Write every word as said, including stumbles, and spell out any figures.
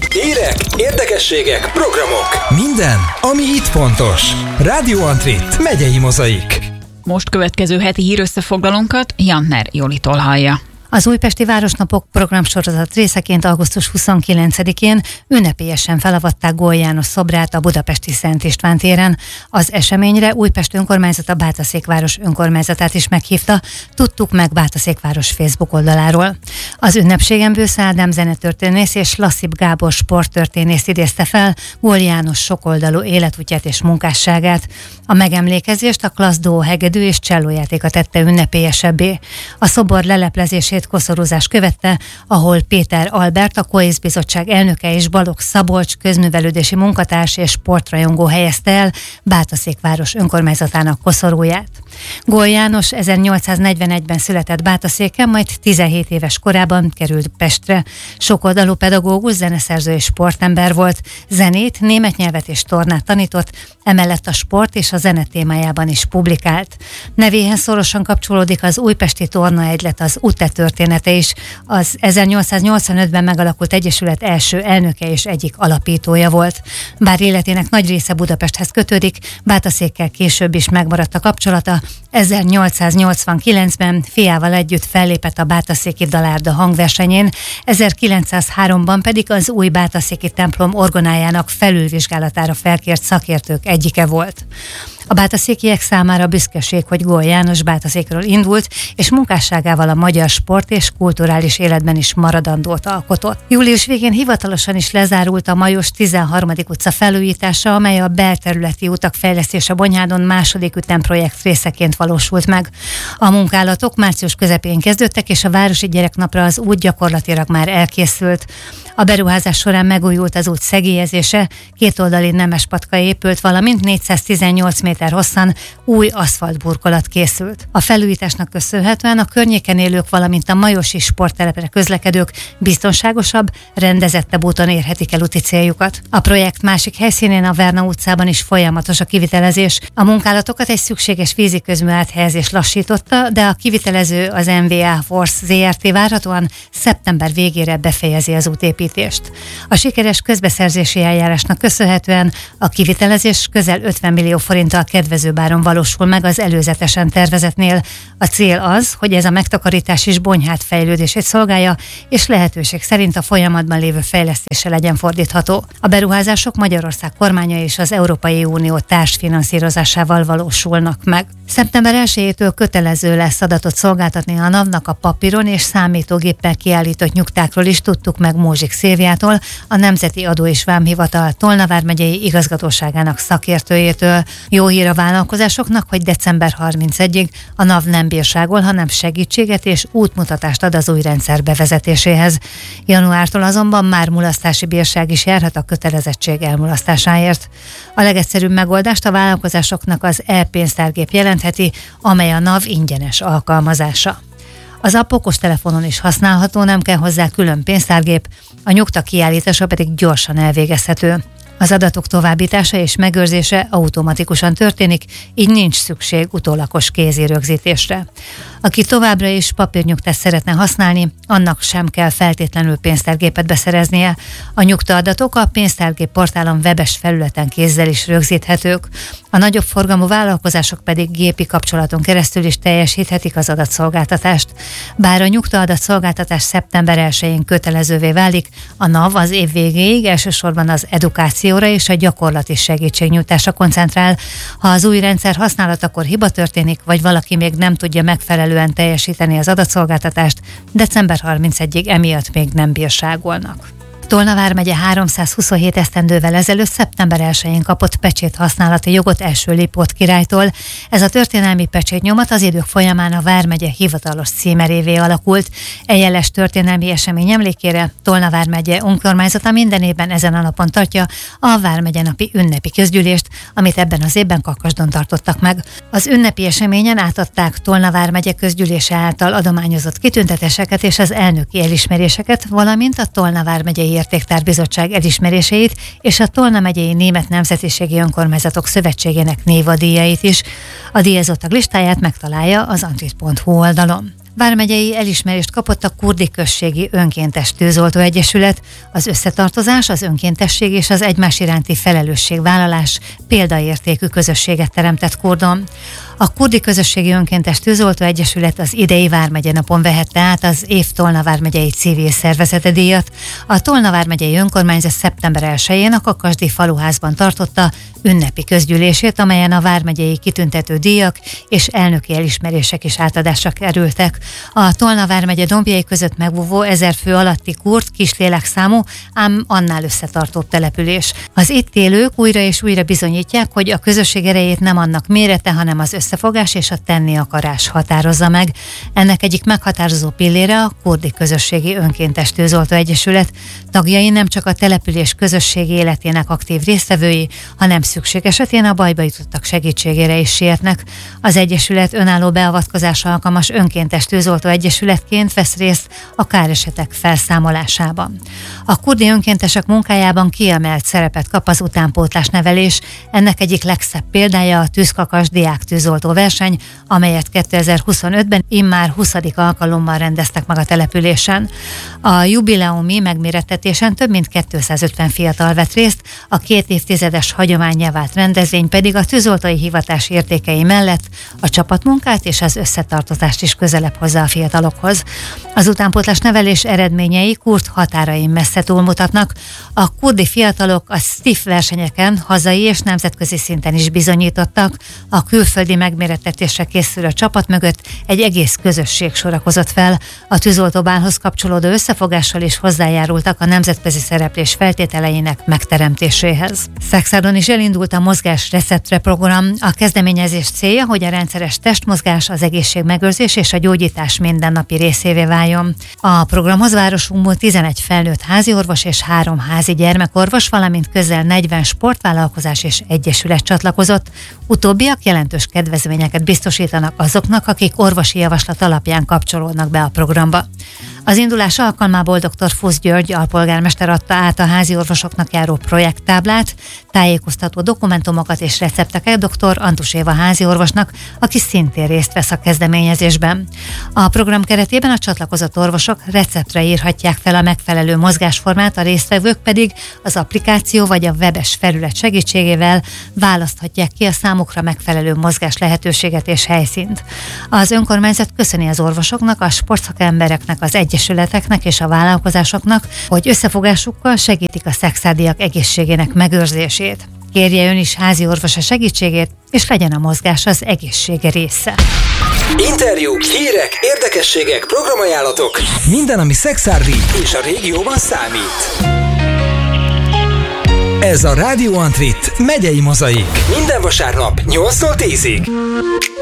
Hírek, érdekességek, programok. Minden, ami itt fontos. Rádió Antrit, Megyei Mozaik. Most következő heti hírösszefoglalónkat Jantner Jolitól hallja. Az Újpesti Városnapok programsorozat részeként augusztus huszonkilencedikén ünnepélyesen felavatták Góly János szobrát a budapesti Szent István téren. Az eseményre Újpest önkormányzata Bátaszékváros önkormányzatát is meghívta, tudtuk meg Bátaszékváros Facebook oldaláról. Az ünnepségen Bősze Ádám zenetörténész és Lasszib Gábor sporttörténész idézte fel Góly János sokoldalú életútját és munkásságát. A megemlékezést a klassz duó hegedű és csellójátéka tette ünnepélyesebbé. A szobor leleplezését koszorúzás követte, ahol Péter Albert, a Koész Bizottság elnöke és Balogh Szabolcs közművelődési munkatárs és sportrajongó helyezte el Bátaszékváros önkormányzatának koszorúját. Góly János ezernyolcszáznegyvenegyben született Bátaszéken, majd tizenhét éves korában került Pestre. Sokoldalú pedagógus, zeneszerző és sportember volt. Zenét, német nyelvet és tornát tanított, emellett a sport és a zene témájában is publikált. Nevéhez szorosan kapcsolódik az újpesti tornaegylet, az u té e története is. Az ezernyolcszáznyolcvanötben megalakult egyesület első elnöke és egyik alapítója volt. Bár életének nagy része Budapesthez kötődik, Bátaszékkel később is megmaradt a kapcsolata. ezernyolcszáznyolcvankilencben fiával együtt fellépett a Bátaszéki Dalárda hangversenyén, ezerkilencszázháromban pedig az új bátaszéki templom orgonájának felülvizsgálatára felkért szakértők egyike volt. A bátaszékiek számára büszkeség, hogy Góly János Bátaszékről indult, és munkásságával a magyar sport és kulturális életben is maradandót alkotott. Július végén hivatalosan is lezárult a Majos tizenharmadik utca felújítása, amely a belterületi utak fejlesztése Bonyhádon második ütemprojekt részeként valósult meg. A munkálatok március közepén kezdődtek, és a városi gyereknapra az út gyakorlatilag már elkészült. A beruházás során megújult az út szegélyezése, kétoldali nemespatka épült, valamint négyszáztizennyolc méter hosszan új aszfaltburkolat készült. A felújításnak köszönhetően a környéken élők, valamint a majosi sporttelepre közlekedők biztonságosabb, rendezettebb úton érhetik el úti céljukat. A projekt másik helyszínén, a Verna utcában is folyamatos a kivitelezés. A munkálatokat egy szükséges vízi közmű áthelyezés lassította, de a kivitelező, az em vé á Force zé er té várhatóan szeptember végére befejezi az útépítést. A sikeres közbeszerzési eljárásnak köszönhetően a kivitelezés közel ötven millió forinttal kedvezőbb áron valósul meg az előzetesen tervezetnél. A cél az, hogy ez a megtakarítás is Bonyhád fejlődését szolgálja, és lehetőség szerint a folyamatban lévő fejlesztése legyen fordítható. A beruházások Magyarország kormánya és az Európai Unió társfinanszírozásával valósulnak meg. szeptember elsejétől kötelező lesz adatot szolgáltatni a NAV-nak a papíron és számítógéppel kiállított nyugtákról is, tudtuk meg Mózsik Szilviától, a Nemzeti Adó és Vámhivatal Tolna vármegyei igazgatóságának szakértőjétől. Jó hír a vállalkozásoknak, hogy december harmincegyedikéig a NAV nem bírságol, hanem segítséget és útmutatást ad az új rendszer bevezetéséhez. Januártól azonban már mulasztási bírság is járhat a kötelezettség elmulasztásáért. A legegyszerűbb megoldást a vállalkozásoknak az e-pénztárgép jelentheti, amely a NAV ingyenes alkalmazása. Az app okostelefonon is használható, nem kell hozzá külön pénztárgép, a nyugta kiállítása pedig gyorsan elvégezhető. Az adatok továbbítása és megőrzése automatikusan történik, így nincs szükség utólagos kézi rögzítésre. Aki továbbra is papírnyugtást szeretne használni, annak sem kell feltétlenül pénztárgépet beszereznie. A nyugtaadatok a pénztárgép portálon webes felületen kézzel is rögzíthetők. A nagyobb forgalmú vállalkozások pedig gépi kapcsolaton keresztül is teljesíthetik az adatszolgáltatást. Bár a nyugtaadatszolgáltatás szeptember elsején kötelezővé válik, a NAV az év végéig elsősorban az edukációra és a gyakorlati segítségnyújtásra koncentrál. Ha az új rendszer használatakor hiba történik, vagy valaki még nem tudja megfelelően teljesíteni az adatszolgáltatást, december harmincegyedikéig emiatt még nem bírságolnak. Tolna vármegye háromszázhuszonhét esztendővel ezelőtt szeptember elsején kapott pecsét használati jogot első Lipót királytól. Ez a történelmi pecsétnyomat az idők folyamán a vármegye hivatalos címerévé alakult. E jeles történelmi esemény emlékére Tolna vármegye önkormányzata minden évben ezen a napon tartja a vármegye napi ünnepi közgyűlést, amit ebben az évben Kakasdon tartottak meg. Az ünnepi eseményen átadták Tolna vármegye közgyűlése által adományozott kitüntetéseket és az elnöki elismeréseket, valamint a Tolna vármegyei Értéktárbizottság elismeréseit és a Tolna megyei Német Nemzetiségi Önkormányzatok Szövetségének névadíjait is. A díjazottak listáját megtalálja az antrit pont hu oldalon. Vármegyei elismerést kapott a Kurdi Községi Önkéntes Tűzoltó Egyesület. Az összetartozás, az önkéntesség és az egymás iránti felelősségvállalás példaértékű közösséget teremtett Kurdon. A Kurdi Közösségi Önkéntes Tűzoltó Egyesület az idei Vármegye napon vehette át az év Tolna vármegyei civil szervezete díjat. A Tolna vármegyei önkormányzat szeptember elsején a Kakasdi faluházban tartotta ünnepi közgyűlését, amelyen a vármegyei kitüntető díjak és elnöki elismerések is átadásra kerültek. A Tolna vármegye dombjai között megbúvó ezer fő alatti kurd, kis lélekszámú, ám annál összetartóbb település. Az itt élők újra és újra bizonyítják, hogy a közösség erejét nem annak mérete, hanem az összefogás és a tenni akarás határozza meg. Ennek egyik meghatározó pillére a Kurdi Közösségi Önkéntes Tűzoltó Egyesület. Tagjai nem csak a település közösségi életének aktív résztvevői, hanem szükség esetén a bajba jutottak segítségére is sietnek. Az egyesület önálló beavatkozásra alkalmas önkéntes tűzoltó egyesületként vesz részt a káresetek felszámolásában. A kurdi önkéntesek munkájában kiemelt szerepet kap az utánpótlás nevelés. Ennek egyik legszebb példája a Tűzkakas diák tűzoltó verseny, amelyet kétezer-huszonötben immár huszadik alkalommal rendeztek meg a településen. A jubileumi megmérettetésen több mint kétszázötven fiatal vett részt, a két évtizedes hagyománnyá vált rendezvény pedig a tűzoltói hivatás értékei mellett a csapatmunkát és az összetartozást is közelebb hozza a fiatalokhoz. Az utánpótlás nevelés eredményei kurd határain messze túlmutatnak. A kurdi fiatalok a STIF versenyeken hazai és nemzetközi szinten is bizonyítottak. A külföldi megmérettetésre készülő csapat mögött egy egész közösség sorakozott fel. A tűzoltóbálhoz kapcsolódó összefogással is hozzájárultak a nemzetközi szereplés feltételeinek megteremtéséhez. Szekszádon is elindult a Mozgás Receptre program. A kezdeményezés célja, hogy a rendszeres testmozgás, az egészségmegőrzés és a gyógyítás mindennapi részévé váljon. A programhoz városunkból tizenegy felnőtt háziorvos és három házi gyermekorvos, valamint közel negyven sportvállalkozás és egyesület csatlakozott. Utóbbiak jelentős kedvezményeket biztosítanak azoknak, akik orvosi javaslat alapján kapcsolódnak be a programba. Az indulás alkalmából dr. Fusz György alpolgármester adta át a házi orvosoknak járó projekttáblát, tájékoztató dokumentumokat és recepteket dr. Antus Éva házi orvosnak, aki szintén részt vesz a kezdeményezésben. A program keretében a csatlakozott orvosok receptre írhatják fel a megfelelő mozgásformát, a résztvevők pedig az applikáció vagy a webes felület segítségével választhatják ki a számukra megfelelő mozgás lehetőséget és helyszínt. Az önkormányzat köszöni az orvosoknak, a sportszakembereknek, az egyesületeknek és a vállalkozásoknak, hogy összefogásukkal segítik a szekszárdiak egészségének megőrzését. Kérje ön is házi orvosa segítségét, és legyen a mozgás az egészsége része. Interjúk, hírek, érdekességek, programajánlatok. Minden, ami szekszárdi És a régióban számít. Ez a Radio Antrit megyei mozaik. Minden vasárnap nyolctól tízig.